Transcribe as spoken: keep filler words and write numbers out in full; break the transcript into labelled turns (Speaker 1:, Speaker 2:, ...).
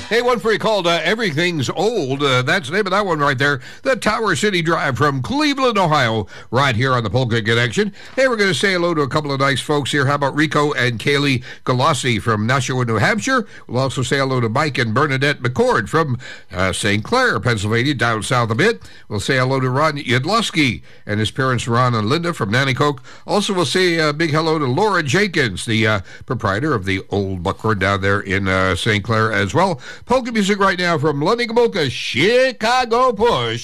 Speaker 1: Hey, one for you called uh, Everything's Old. Uh, that's the name of that one right there. The Tower City Drive from Cleveland, Ohio, right here on the Polka Connection. Hey, we're going to say hello to a couple of nice folks here. How about Rico and Kaylee Galassi from Nashua, New Hampshire? We'll also say hello to Mike and Bernadette McCord from uh, Saint Clair, Pennsylvania, down south a bit. We'll say hello to Ron Yudlowski and his parents, Ron and Linda from Nanticoke. Also, we'll say a big hello to Laura Jenkins, the uh, proprietor of the Old Buckhorn down there in uh, Saint Clair as well. Polka music right now from Lundy Chicago Push.